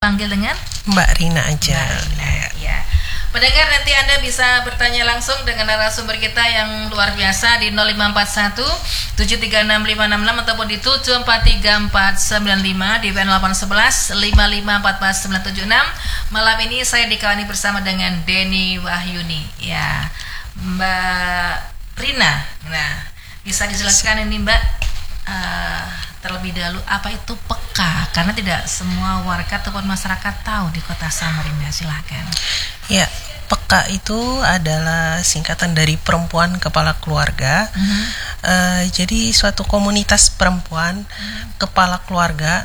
panggil dengan Mbak Rina aja. Mbak Rina, ya. Pendengar, nanti Anda bisa bertanya langsung dengan narasumber kita yang luar biasa di 0541 736 566 ataupun di 743 495 di PN 811 55 14 976. Malam ini saya dikawani bersama dengan Denny Wahyuni, ya, Mbak Rina. Nah, bisa dijelaskan ini Mbak, terlebih dahulu apa itu peka, karena tidak semua warga ataupun masyarakat tahu di Kota Samarinda. Silahkan. Ya, peka itu adalah singkatan dari perempuan kepala keluarga. Jadi suatu komunitas perempuan kepala keluarga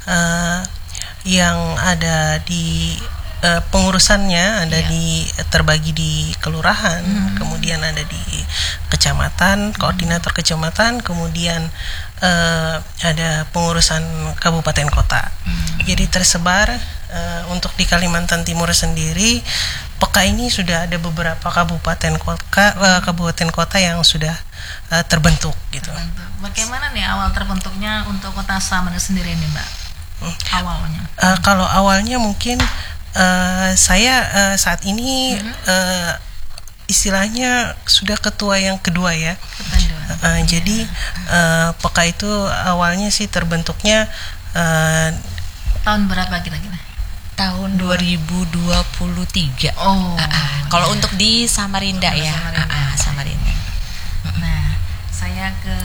yang ada di pengurusannya ada terbagi di kelurahan, kemudian ada di kecamatan, koordinator kecamatan, kemudian ada pengurusan kabupaten kota. Jadi tersebar untuk di Kalimantan Timur sendiri, PEKA ini sudah ada beberapa kabupaten kota yang sudah terbentuk gitu. Bagaimana nih awal terbentuknya untuk Kota Samarinda sendiri ini, Mbak? Awalnya? Kalau awalnya mungkin saya saat ini istilahnya sudah ketua yang kedua ya. Jadi PEKA itu awalnya sih terbentuknya tahun berapa kira-kira? Tahun 2023. Kalau untuk di Samarinda ya. Samarinda. Nah, saya ke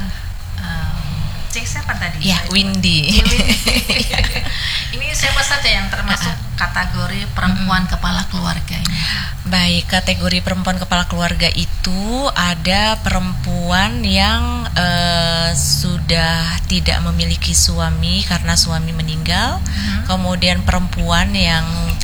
siapa tadi? Ya, Windy. Ini siapa saja yang termasuk kategori perempuan kepala keluarga ini? Baik, kategori perempuan kepala keluarga itu ada perempuan yang sudah tidak memiliki suami karena suami meninggal, kemudian perempuan yang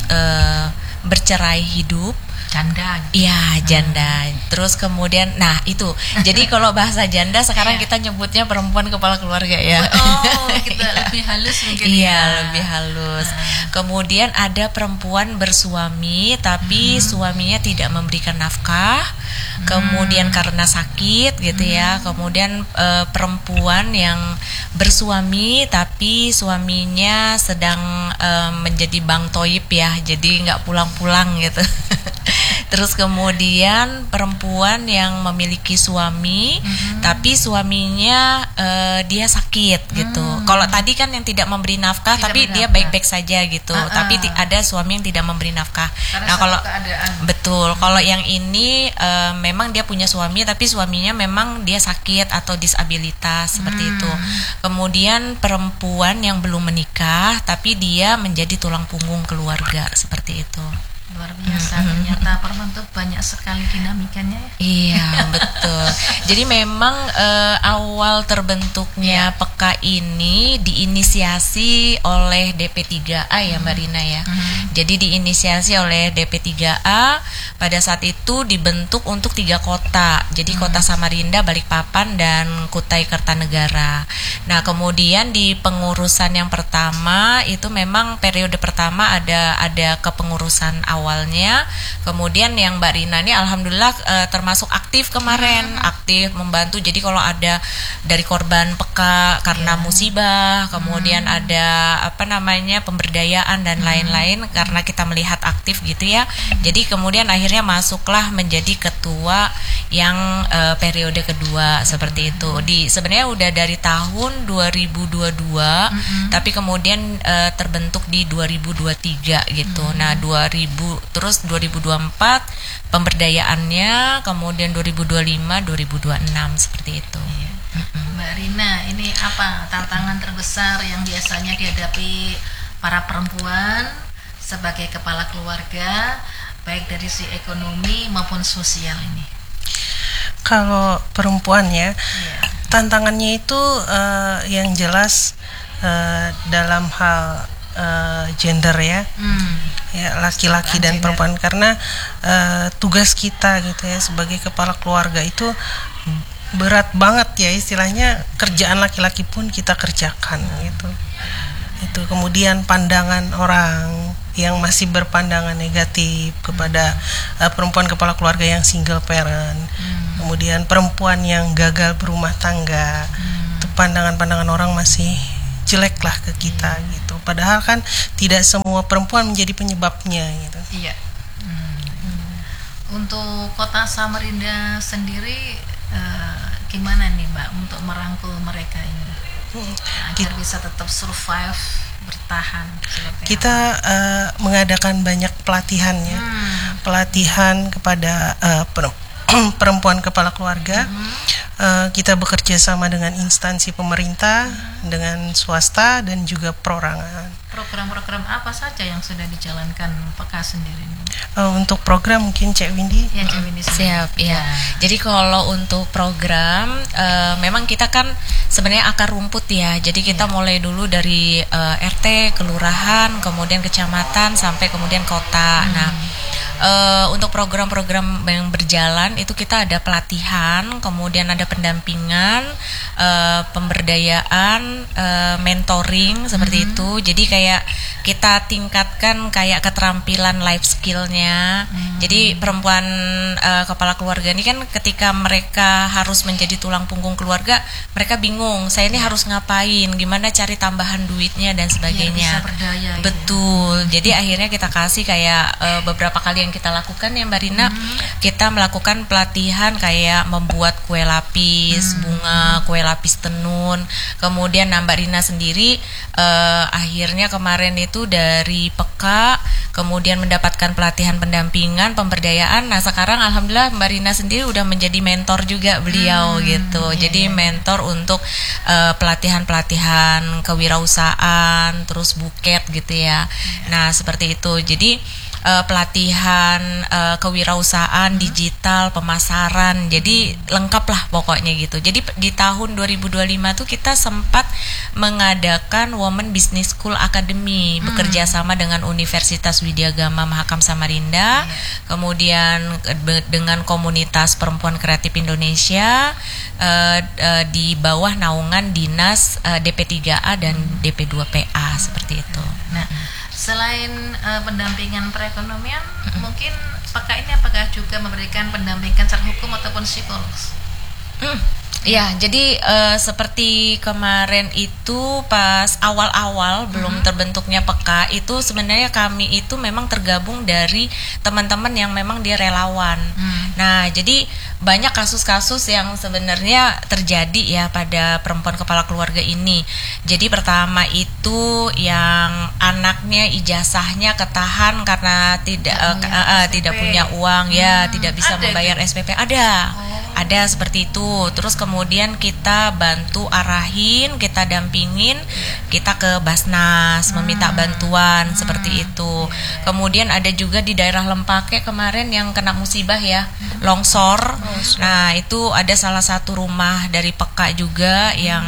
bercerai hidup, janda. Iya, janda. Terus kemudian, nah itu. Jadi kalau bahasa janda sekarang kita nyebutnya perempuan kepala keluarga ya. Kita lebih halus mungkin. Iya, lebih halus. Kemudian ada perempuan bersuami tapi suaminya tidak memberikan nafkah. Kemudian karena sakit gitu ya. Kemudian perempuan yang bersuami tapi suaminya sedang menjadi bang toib ya. Jadi nggak pulang-pulang gitu. Terus kemudian perempuan yang memiliki suami tapi suaminya dia sakit gitu. Kalau tadi kan yang tidak memberi nafkah tapi dia baik-baik saja gitu. Tapi ada suami yang tidak memberi nafkah. Nah, kalau betul, kalau yang ini memang dia punya suami tapi suaminya memang dia sakit atau disabilitas seperti itu. Kemudian perempuan yang belum menikah tapi dia menjadi tulang punggung keluarga seperti itu. Luar biasa, ternyata perempuan tuh banyak sekali dinamikanya ya. Iya, betul. Jadi memang awal terbentuknya PEKA ini diinisiasi oleh DP3A ya Mbak Rina ya. Jadi diinisiasi oleh DP3A, pada saat itu dibentuk untuk 3 kota. Jadi Kota Samarinda, Balikpapan, dan Kutai Kertanegara. Nah, kemudian di pengurusan yang pertama itu memang periode pertama ada kepengurusan awalnya. Kemudian yang Mbak Rina ini alhamdulillah termasuk aktif kemarin, aktif membantu. Jadi kalau ada dari korban PEKA karena musibah, kemudian ada pemberdayaan dan lain-lain karena kita melihat aktif gitu ya. Jadi kemudian akhirnya masuklah menjadi ketua yang periode kedua seperti itu. Sebenarnya udah dari tahun 2022, tapi kemudian terbentuk di 2023 gitu. Nah, 2024 pemberdayaannya, kemudian 2025, 2026 seperti itu. Mbak Rina, ini apa tantangan terbesar yang biasanya dihadapi para perempuan sebagai kepala keluarga, baik dari si ekonomi maupun sosial ini? Kalau perempuan ya, tantangannya itu yang jelas dalam hal gender ya. Ya, laki-laki dan perempuan, karena tugas kita gitu ya sebagai kepala keluarga itu berat banget ya, istilahnya kerjaan laki-laki pun kita kerjakan gitu. Itu kemudian pandangan orang yang masih berpandangan negatif kepada perempuan kepala keluarga yang single parent, kemudian perempuan yang gagal berumah tangga, itu pandangan-pandangan orang masih jelek lah ke kita gitu. Padahal kan tidak semua perempuan menjadi penyebabnya gitu. Iya. Untuk Kota Samarinda sendiri gimana nih Mbak untuk merangkul mereka ini agar bisa tetap survive, bertahan? Kita mengadakan banyak pelatihan ya, pelatihan kepada perempuan kepala keluarga. Kita bekerja sama dengan instansi pemerintah, dengan swasta dan juga perorangan. Program-program apa saja yang sudah dijalankan PK sendiri? Untuk program mungkin Cek Windy. Ya, Cek Windy. Siap ya. Jadi kalau untuk program memang kita kan sebenarnya akar rumput ya. Jadi kita mulai dulu dari RT, kelurahan, kemudian kecamatan sampai kemudian kota. Nah, untuk program-program yang berjalan itu kita ada pelatihan, kemudian ada pendampingan, pemberdayaan, mentoring seperti itu. Jadi kayak kita tingkatkan kayak keterampilan life skillnya. Jadi perempuan kepala keluarga ini kan ketika mereka harus menjadi tulang punggung keluarga, mereka bingung, saya ini harus ngapain, gimana cari tambahan duitnya dan sebagainya. Bisa berdaya. Betul. Jadi akhirnya kita kasih kayak beberapa kali yang kita lakukan ya Mbak Rina, kita melakukan pelatihan kayak membuat kue lapis bunga, kue lapis tenun. Kemudian Mbak Rina sendiri akhirnya kemarin itu dari PK kemudian mendapatkan pelatihan pendampingan, pemberdayaan. Nah sekarang alhamdulillah Mbak Rina sendiri udah menjadi mentor juga beliau gitu. Jadi mentor untuk pelatihan-pelatihan kewirausahaan, terus buket gitu ya. Nah seperti itu. Jadi pelatihan kewirausahaan, digital, pemasaran, jadi lengkap lah pokoknya gitu. Jadi di tahun 2025 tuh kita sempat mengadakan Women Business School Academy bekerja sama dengan Universitas Widyagama Mahakam Samarinda, kemudian dengan komunitas perempuan kreatif Indonesia di bawah naungan dinas DP3A dan DP2PA seperti itu. Nah, selain pendampingan perekonomian, mungkin PK ini apakah juga memberikan pendampingan secara hukum ataupun psikologis? Ya, jadi seperti kemarin itu pas awal-awal belum terbentuknya PK itu sebenarnya kami itu memang tergabung dari teman-teman yang memang dia relawan. Nah, jadi banyak kasus-kasus yang sebenarnya terjadi ya pada perempuan kepala keluarga ini. Jadi pertama itu yang anaknya ijazahnya ketahan karena tidak punya uang ya, tidak bisa membayar SPP. Ada seperti itu. Terus kemudian kita bantu arahin, kita dampingin, kita ke Basnas meminta bantuan seperti itu. Kemudian ada juga di daerah Lempake kemarin yang kena musibah ya, longsor. Nah, itu ada salah satu rumah dari PK juga yang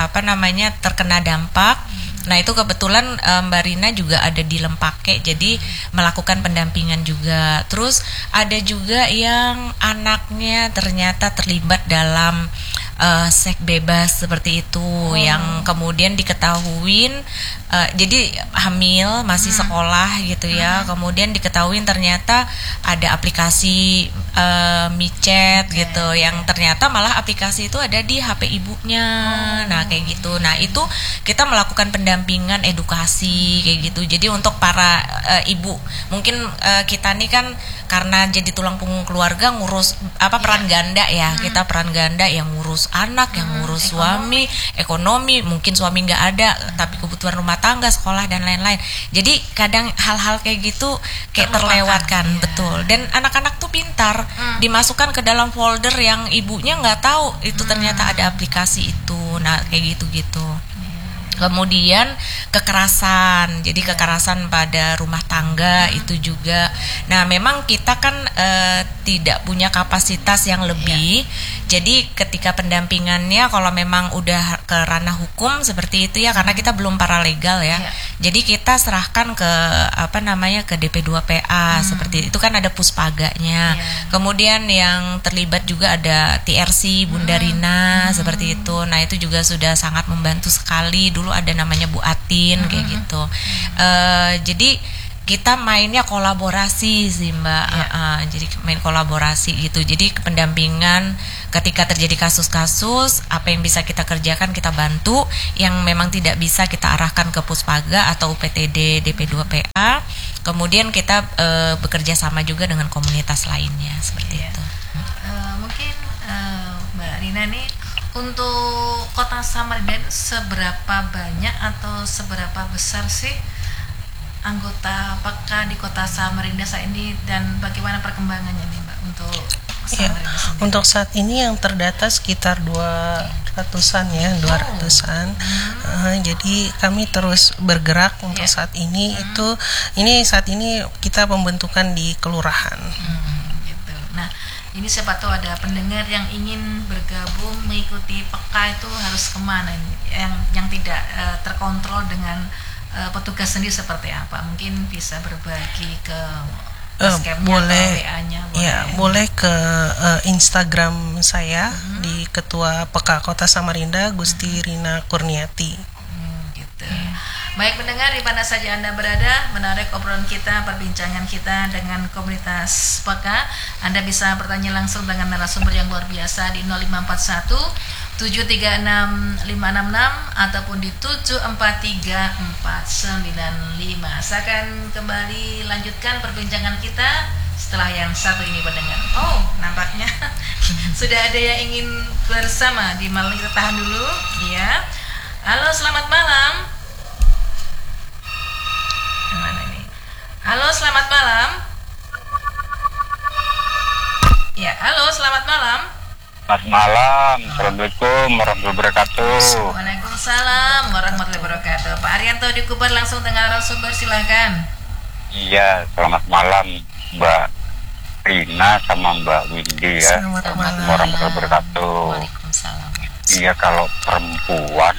terkena dampak. Nah itu kebetulan Mbak Rina juga ada di Lempake, jadi melakukan pendampingan juga. Terus ada juga yang anaknya ternyata terlibat dalam seks bebas seperti itu, yang kemudian diketahuin jadi hamil masih sekolah gitu ya, kemudian diketahuin ternyata ada aplikasi micet gitu, yang ternyata malah aplikasi itu ada di HP ibunya. Nah kayak gitu. Nah itu kita melakukan pendampingan edukasi kayak gitu. Jadi untuk para ibu, mungkin kita nih kan karena jadi tulang punggung keluarga ngurus peran ganda ya, kita peran ganda yang ngurus anak, yang ngurus suami, ekonomi, mungkin suami nggak ada tapi kebutuhan rumah tangga, sekolah dan lain-lain. Jadi kadang hal-hal kayak gitu kayak terlewatkan, betul. Dan anak-anak tuh pintar, dimasukkan ke dalam folder yang ibunya nggak tahu itu ternyata ada aplikasi itu. Nah kayak gitu-gitu. Kemudian kekerasan, jadi kekerasan pada rumah tangga itu juga. Nah memang kita kan tidak punya kapasitas yang lebih. Jadi ketika pendampingannya kalau memang udah ke ranah hukum seperti itu ya, karena kita belum paralegal ya. Jadi kita serahkan ke ke DP2PA seperti itu, kan ada puspaganya. Kemudian yang terlibat juga ada TRC Bunda Rina seperti itu. Nah itu juga sudah sangat membantu sekali. Dulu ada namanya Bu Atin kayak gitu. Jadi kita mainnya kolaborasi sih Mbak. Jadi main kolaborasi gitu. Jadi pendampingan ketika terjadi kasus-kasus, apa yang bisa kita kerjakan kita bantu, yang memang tidak bisa kita arahkan ke Puspaga atau UPTD DP2PA. Kemudian kita bekerja sama juga dengan komunitas lainnya seperti itu. Mungkin Mbak Rina nih, untuk Kota Samarinda seberapa banyak atau seberapa besar sih anggota PK di Kota Samarinda saat ini, dan bagaimana perkembangannya nih Mbak untuk Samarinda sendiri? Untuk saat ini yang terdata sekitar 200-an ya, 200-an. Jadi kami terus bergerak untuk saat ini. Ini saat ini kita pembentukan di kelurahan. Gitu. Nah, ini siapa tahu ada pendengar yang ingin bergabung mengikuti PK itu harus kemana ini? Yang tidak terkontrol dengan petugas sendiri seperti apa? Mungkin bisa berbagi ke boleh WA-nya, boleh ke Instagram saya di Ketua PK Kota Samarinda Gusti Rina Kurniati. Gitu. Baik pendengar, di mana saja Anda berada, menarik obrolan kita, perbincangan kita dengan komunitas PK. Anda bisa bertanya langsung dengan narasumber yang luar biasa di 0541 736 566 ataupun di 743 495. Saya akan kembali lanjutkan perbincangan kita setelah yang satu ini pendengar. Oh, nampaknya sudah ada yang ingin bersama di malam. Kita tahan dulu ya. Halo, selamat malam. Mana ini? Halo, selamat malam. Ya, halo, selamat malam. Selamat malam, Assalamualaikum warahmatullahi wabarakatuh. Waalaikumsalam warahmatullahi wabarakatuh. Pak Arianto di Kubar langsung dengan narasumber, silahkan. Iya, selamat malam Mbak Rina sama Mbak Windy ya. Selamat malam warahmatullahi wabarakatuh. Waalaikumsalam. Iya, kalau perempuan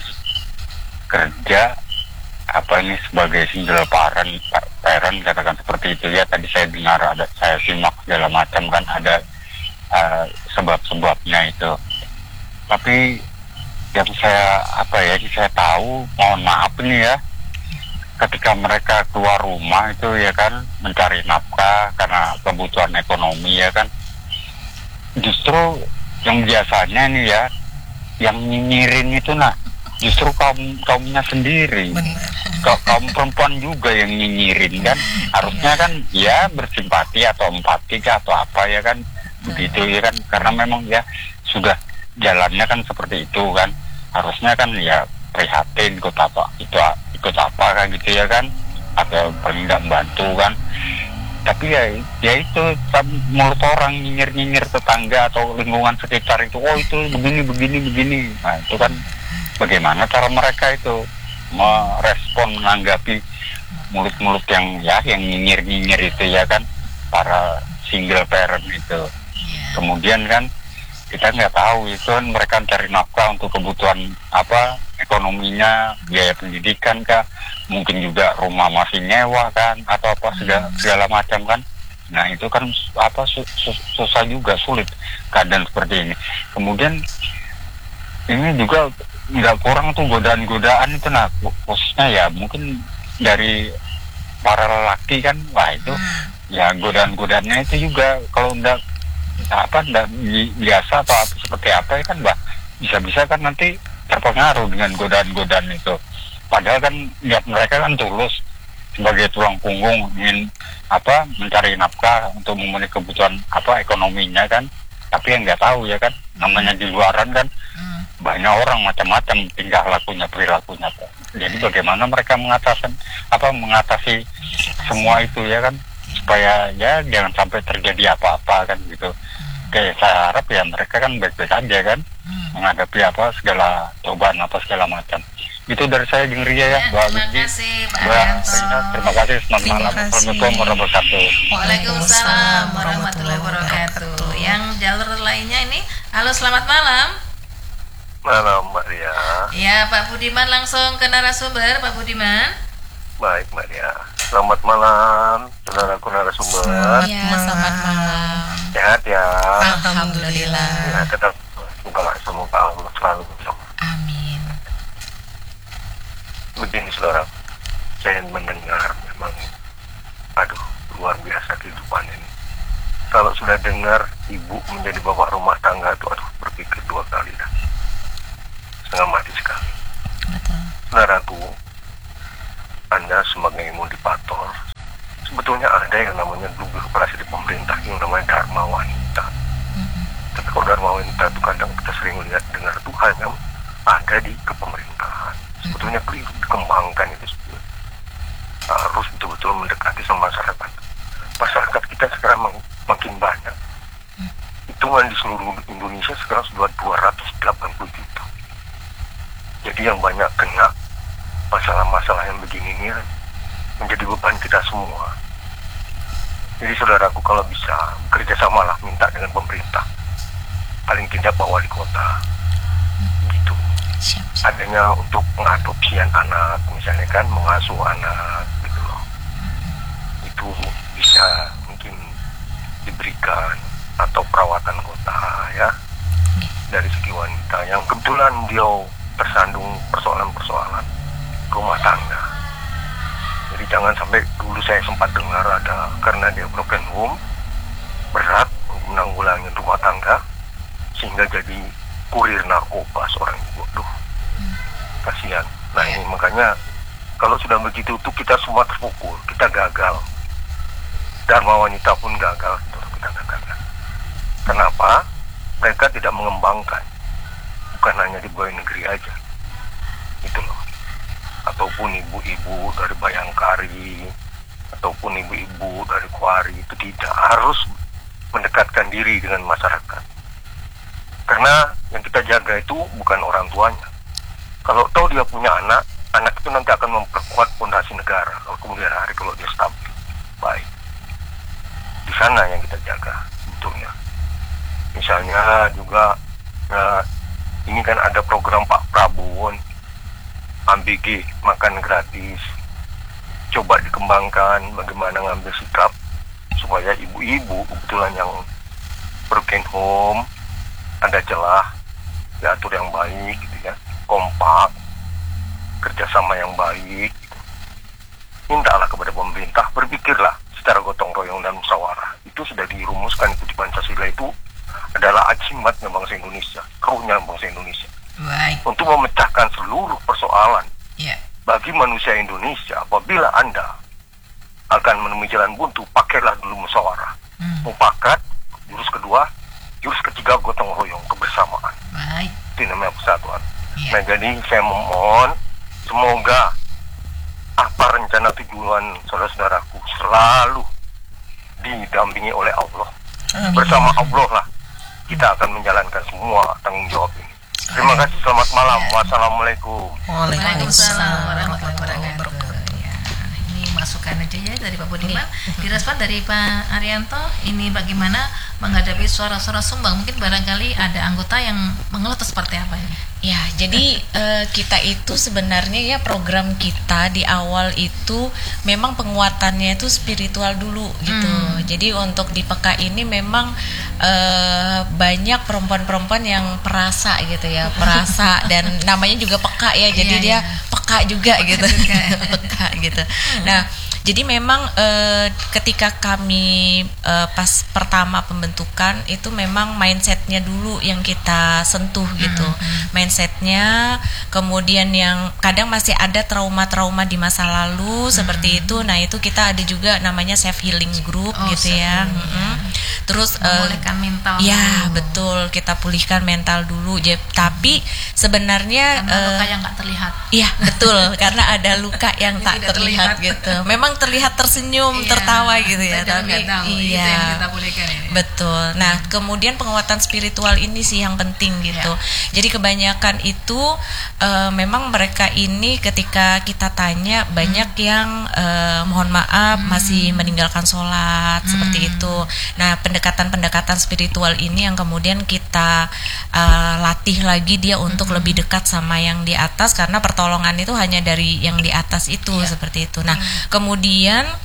kerja ini sebagai single parent katakan seperti itu ya. Tadi saya dengar, saya simak segala macam kan, ada sebab-sebabnya itu. Tapi yang saya tahu, mohon maaf nih ya, ketika mereka keluar rumah itu ya kan, mencari nafkah karena kebutuhan ekonomi ya kan, justru yang biasanya nih ya, yang nyinyirin itu justru kaumnya sendiri. Kaum perempuan juga yang nyinyirin kan. Harusnya kan ya bersimpati atau empati atau apa ya kan, begitu ya kan, karena memang ya sudah jalannya kan seperti itu kan. Harusnya kan ya prihatin, ikut apa kan gitu ya kan, atau paling tidak membantu kan. Tapi ya itu mulut orang nyinyir tetangga atau lingkungan sekitar itu, oh itu begini. Nah itu kan bagaimana cara mereka itu merespon, menanggapi mulut-mulut yang nyinyir itu ya kan, para single parent itu. Kemudian kan kita nggak tahu itu kan mereka cari nafkah untuk kebutuhan ekonominya, biaya pendidikan kah, mungkin juga rumah masih nyewa kan, atau segala macam kan. Nah itu kan susah juga, sulit keadaan seperti ini. Kemudian ini juga nggak kurang tuh godaan-godaan itu, khususnya ya mungkin dari para lelaki kan. Wah itu ya godaan-godaannya itu juga kalau nggak biasa atau seperti apa ya kan, bisa-bisa kan nanti terpengaruh dengan godaan-godaan itu. Padahal kan niat mereka kan tulus sebagai tulang punggung, ingin mencari nafkah untuk memenuhi kebutuhan ekonominya kan. Tapi yang nggak tahu ya kan, namanya di luaran kan banyak orang macam-macam tingkah lakunya, perilakunya. Jadi bagaimana mereka mengatasi semua itu ya kan, supaya ya jangan sampai terjadi apa-apa kan gitu. Oke, saya harap ya mereka kan baik-baik aja kan, menghadapi segala cobaan segala macam. Itu dari saya, Jeng Ria ya, Mbak Windy. Terima kasih, selamat malam. Assalamualaikum warahmatullahi wabarakatuh. Waalaikumsalam warahmatullahi wabarakatuh. Yang jalur lainnya ini, halo selamat malam. Malam Mbak Ria. Ya, Pak Budiman langsung ke narasumber, Pak Budiman. Baik Mbak Ria. Selamat malam, saudaraku narasumber. Selamat malam. Sehat ya. Alhamdulillah. Ya, tetap semoga Allah selalu bersama. Amin. Begini saudara, saya mendengar memang kalau sudah dengar ibu menjadi bapak rumah tangga itu, aduh, berpikir 2 kali dah. Setengah mati sekali. Betul. Saudaraku, Anda sebagai motivator, sebetulnya ada yang namanya dulu birokrasi di pemerintah yang namanya Dharma Wanita. Tapi kalau Dharma Wanita itu kadang kita sering lihat dengar itu hanya ada di kepemerintahan. Sebetulnya keliru dikembangkan itu sebetulnya. Harus betul-betul mendekati sama masyarakat. Masyarakat kita sekarang makin banyak. Hitungan di seluruh Indonesia sekarang sudah 280 juta. Jadi yang banyak kena masalah-masalah yang begini ini menjadi beban kita semua. Jadi saudaraku, kalau bisa bekerja samalah, minta dengan pemerintah, paling tidak Pak Wali Kota gitu. Siap. Adanya untuk pengadopsian anak, misalnya kan, mengasuh anak gitu loh. Itu bisa mungkin diberikan, atau perawatan kota ya, dari segi wanita yang kebetulan dia tersandung persoalan-persoalan rumah tangga. Jadi jangan sampai, dulu saya sempat dengar ada karena dia broken home, berat untuk menanggulangi rumah tangga sehingga jadi kurir narkoba seorang ibu. Aduh, kasihan. Nah ini makanya kalau sudah begitu tuh kita semua terpukul, kita gagal. Dharma Wanita pun gagal, kita gagal. Kenapa? Mereka tidak mengembangkan, bukan hanya di pegawai negeri aja, itu loh. Ataupun ibu-ibu dari Bayangkari, ataupun ibu-ibu dari Kuari, itu tidak harus mendekatkan diri dengan masyarakat. Karena yang kita jaga itu bukan orang tuanya. Kalau tahu dia punya anak, anak itu nanti akan memperkuat fondasi negara. Kalau kemudian hari kalau dia stabil, baik. Di sana yang kita jaga, betulnya. Misalnya juga, ini kan ada program Pak Prabowo, ABG, makan gratis. Coba dikembangkan bagaimana ngambil sikap supaya ibu-ibu kebetulan yang broken home, ada celah, diatur yang baik gitu ya, kompak, kerjasama yang baik gitu. Mintalah kepada pemerintah, berpikirlah secara gotong royong dan musyawarah. Itu sudah dirumuskan itu di Pancasila, itu adalah ajimatnya bangsa Indonesia, keruhnya bangsa Indonesia. Baik. Untuk memecahkan seluruh persoalan Ya. bagi manusia Indonesia, apabila Anda akan menemui jalan buntu, pakailah dulu musyawarah. Mufakat, jurus kedua, jurus ketiga gotong royong, kebersamaan. Baik. Itu namanya persatuan. Ya. Nah jadi saya memohon, semoga apa rencana tujuan saudara-saudaraku selalu didampingi oleh Allah. Bersama Allah lah kita akan menjalankan semua tanggung jawab ini. Terima kasih, selamat malam. Wassalamualaikum. Waalaikumsalam warahmatullahi wabarakatuh. Ya, ini masukan aja ya dari Pak Budiman. Direspon dari Pak Arianto, ini bagaimana menghadapi suara-suara sumbang? Mungkin barangkali ada anggota yang mengeluh atau seperti apa ini? Ya, jadi kita itu sebenarnya ya program kita di awal itu memang penguatannya itu spiritual dulu gitu. Jadi untuk di PK ini memang banyak perempuan-perempuan yang perasa gitu ya, perasa dan namanya juga peka ya. Jadi dia peka juga gitu. Peka gitu. Nah, jadi memang ketika kami pas pertama pembentukan itu memang mindsetnya dulu yang kita sentuh gitu, mindsetnya. Kemudian yang kadang masih ada trauma-trauma di masa lalu seperti itu. Nah itu kita ada juga namanya self healing group gitu ya. Terus memulihkan mental. Ya dulu. Betul, kita pulihkan mental dulu. Tapi sebenarnya luka yang nggak terlihat. Iya betul, karena ada luka yang tak terlihat gitu. Memang terlihat tersenyum, tertawa gitu ya, tapi iya yang kita pulihkan ini. Betul. Nah kemudian penguatan spiritual ini sih yang penting gitu. Jadi kebanyakan itu memang mereka ini ketika kita tanya banyak yang mohon maaf masih meninggalkan sholat seperti itu. Nah pendekatan-pendekatan spiritual ini yang kemudian kita latih lagi dia untuk lebih dekat sama yang di atas, karena pertolongan itu hanya dari yang di atas itu seperti itu. Nah kemudian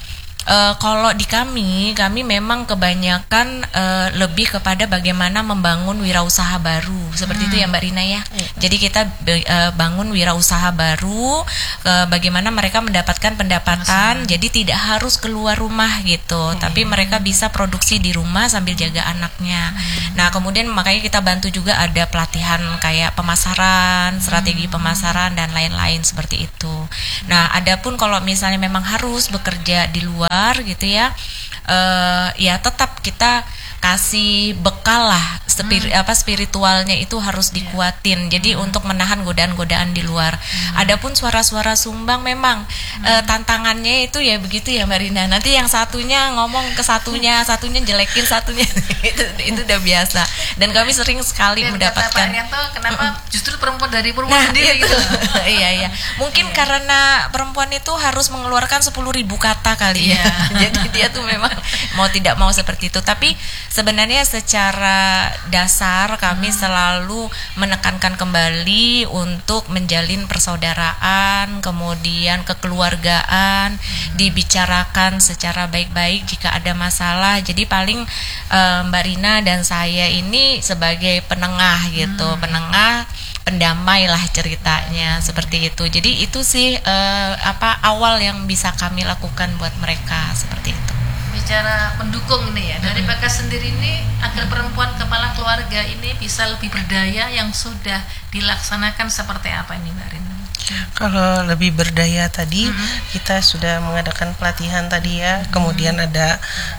Kalau di kami memang kebanyakan lebih kepada bagaimana membangun wirausaha baru seperti itu ya Mbak Rina ya. Jadi kita bangun wirausaha baru, bagaimana mereka mendapatkan pendapatan, jadi tidak harus keluar rumah gitu, tapi mereka bisa produksi di rumah sambil jaga anaknya. Nah kemudian makanya kita bantu juga ada pelatihan kayak pemasaran, strategi pemasaran dan lain-lain seperti itu. Nah adapun kalau misalnya memang harus bekerja di luar gitu ya, ya tetap kita kasih bekal lah, spiritualnya itu harus dikuatin. Jadi untuk menahan godaan-godaan di luar. Adapun suara-suara sumbang memang tantangannya itu ya begitu ya Mbak Rina. Nanti yang satunya ngomong ke satunya jelekin satunya itu udah biasa. Dan kami sering sekali Dan mendapatkan. kata Pak Rianto, kenapa justru perempuan dari perempuan sendiri gitu? Iya. Mungkin karena perempuan itu harus mengeluarkan 10.000 kata kali ya. Jadi dia tuh memang mau tidak mau seperti itu. Tapi sebenarnya secara dasar kami selalu menekankan kembali untuk menjalin persaudaraan, kemudian kekeluargaan, dibicarakan secara baik-baik jika ada masalah. Jadi paling Mbak Rina dan saya ini sebagai penengah gitu, penengah pendamai lah ceritanya seperti itu. Jadi itu sih awal yang bisa kami lakukan buat mereka seperti itu. Bicara pendukung ini ya, dari PK sendiri ini agar perempuan kepala keluarga ini bisa lebih berdaya yang sudah dilaksanakan seperti apa ini Mbak Rina? Kalau lebih berdaya tadi kita sudah mengadakan pelatihan tadi ya, kemudian ada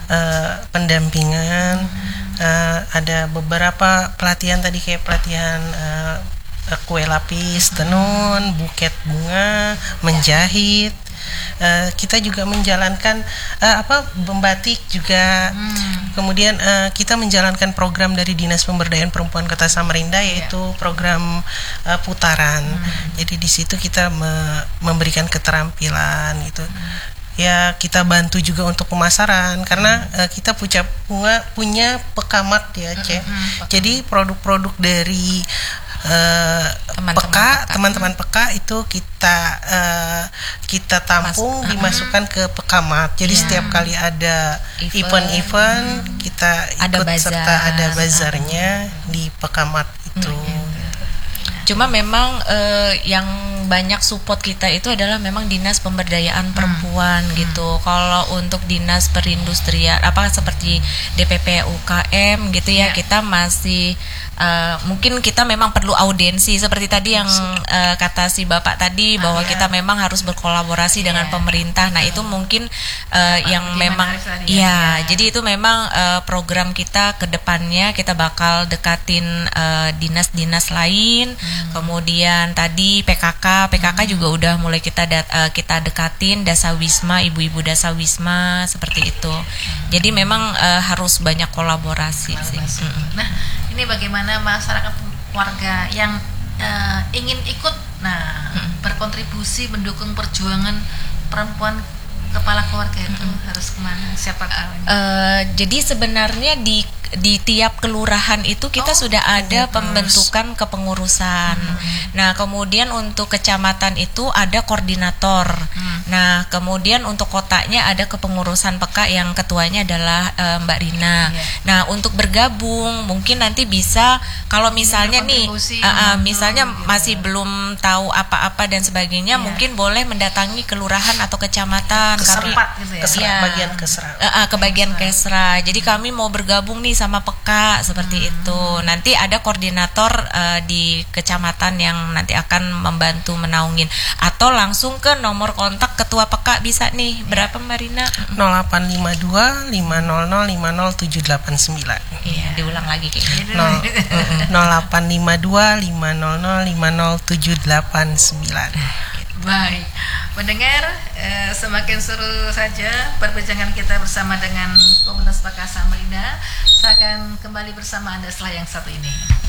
pendampingan, ada beberapa pelatihan tadi kayak pelatihan kue lapis, tenun, buket bunga, menjahit. Kita juga menjalankan membatik juga. Kemudian kita menjalankan program dari Dinas Pemberdayaan Perempuan Kota Samarinda, yaitu program putaran. Jadi di situ kita memberikan keterampilan gitu. Ya kita bantu juga untuk pemasaran karena kita punya pekamat ya Cek. Jadi produk-produk dari teman-teman PK itu kita tampung, dimasukkan ke pekamat. Jadi setiap kali ada event kita ikut serta ada bazarnya di pekamat itu. Cuma memang yang banyak support kita itu adalah memang Dinas Pemberdayaan Perempuan gitu. Kalau untuk Dinas Perindustrian seperti DPP UKM gitu ya, kita masih mungkin kita memang perlu audiensi seperti tadi yang kata si Bapak tadi bahwa kita memang harus berkolaborasi dengan pemerintah. Nah, itu mungkin yang memang jadi itu memang program kita ke depannya kita bakal dekatin dinas-dinas lain. Kemudian tadi PKK juga udah mulai kita dekatin Dasawisma, ibu-ibu Dasawisma seperti itu. Jadi memang harus banyak kolaborasi sih. Nah, ini bagaimana masyarakat warga yang ingin ikut berkontribusi mendukung perjuangan perempuan kepala keluarga itu harus kemana? Siapa tahu? Jadi sebenarnya di tiap kelurahan itu kita sudah ada pembentukan kepengurusan. Nah, kemudian untuk kecamatan itu ada koordinator. Nah, kemudian untuk kotanya ada kepengurusan PK yang ketuanya adalah Mbak Rina. Nah, untuk bergabung mungkin nanti bisa kalau misalnya nih misalnya masih belum tahu apa-apa dan sebagainya, mungkin boleh mendatangi kelurahan atau kecamatan. Bagian Kesra. Ke bagian Kesra. Jadi kami mau bergabung nih sama PK seperti itu. Nanti ada koordinator di kecamatan yang nanti akan membantu menaungin. Atau langsung ke nomor kontak ketua PK bisa nih. Berapa Mbak Rina? 0852 500 50789. Iya, diulang lagi kayak gitu. 0852 500 50789. Baik, mendengar semakin seru saja perbincangan kita bersama dengan Komunitas PK Samarinda. Saya akan kembali bersama Anda setelah yang satu ini.